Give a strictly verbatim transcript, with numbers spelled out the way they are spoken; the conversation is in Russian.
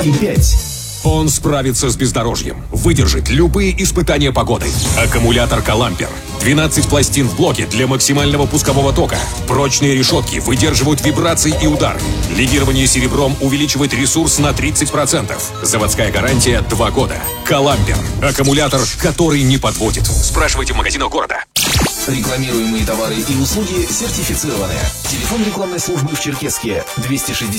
и пять. Он справится с бездорожьем, выдержит любые испытания погоды. Аккумулятор «Калампер». двенадцать пластин в блоке для максимального пускового тока. Прочные решетки выдерживают вибрации и удары. Легирование серебром увеличивает ресурс на тридцать процентов. Заводская гарантия два года. «Калампер». Аккумулятор, который не подводит. Спрашивайте в магазинах города. Рекламируемые товары и услуги сертифицированы. Телефон рекламной службы в Черкесске двести шестьдесят